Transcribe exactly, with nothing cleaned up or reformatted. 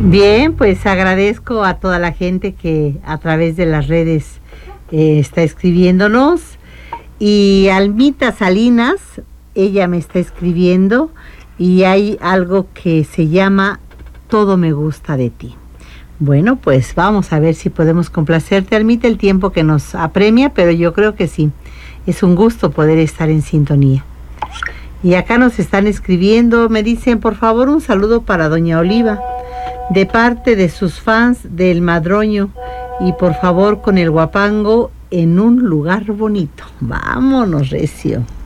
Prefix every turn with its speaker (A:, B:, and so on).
A: Bien, pues agradezco a toda la gente que a través de las redes eh, está escribiéndonos. Y Almita Salinas, ella me está escribiendo y hay algo que se llama Todo me gusta de ti. Bueno, pues vamos a ver si podemos complacerte, Almita, el tiempo que nos apremia, pero yo creo que sí. Es un gusto poder estar en sintonía. Y acá nos están escribiendo, me dicen, por favor, un saludo para Doña Oliva, de parte de sus fans del Madroño, y por favor con el guapango En un lugar bonito. Vámonos, recio.